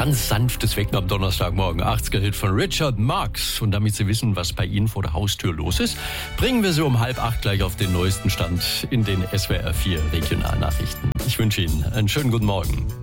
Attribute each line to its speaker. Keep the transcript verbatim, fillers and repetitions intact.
Speaker 1: ganz sanftes Wecken am Donnerstagmorgen. achtziger-Hit von Richard Marx. Und damit Sie wissen, was bei Ihnen vor der Haustür los ist, bringen wir Sie um halb acht gleich auf den neuesten Stand in den S W R vier Regionalnachrichten. Ich wünsche Ihnen einen schönen guten Morgen.